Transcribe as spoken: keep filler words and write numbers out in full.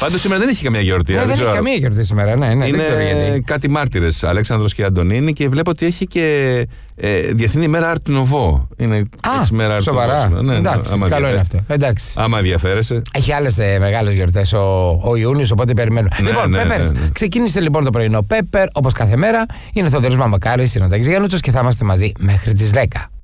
Πάντως σήμερα δεν έχει καμία γιορτή. Ναι, δεν έχει καμία γιορτή σήμερα, ναι, ναι. Είναι δεν ξέρω γιατί. κάτι μάρτυρες, Αλέξανδρος και Αντωνίνη, και βλέπω ότι έχει και ε, Διεθνή ημέρα Art Nouveau. Είναι Α, σοβαρά. Ναι, ναι, εντάξει, άμα καλό είναι αυτό. Εντάξει. Άμα ενδιαφέρεσαι. Έχει άλλες ε, μεγάλες γιορτές ο, ο Ιούνιος, οπότε περιμένω. Ναι, λοιπόν, ναι, Peppers, ναι, ναι. ξεκίνησε λοιπόν το πρωινό Pepper, όπως κάθε μέρα. Είναι ο Θοδωρής Μαμακάρης, είναι ο Τάκης Γιαννούτσος και θα είμαστε μαζί μέχρι τις δέκα.